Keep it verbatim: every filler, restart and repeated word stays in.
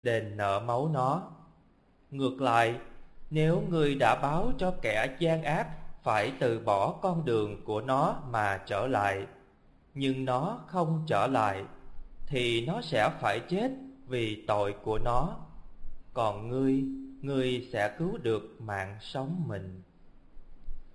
đền nợ máu nó. Ngược lại, nếu ngươi đã báo cho kẻ gian ác phải từ bỏ con đường của nó mà trở lại, nhưng nó không trở lại, thì nó sẽ phải chết vì tội của nó. Còn ngươi, ngươi sẽ cứu được mạng sống mình.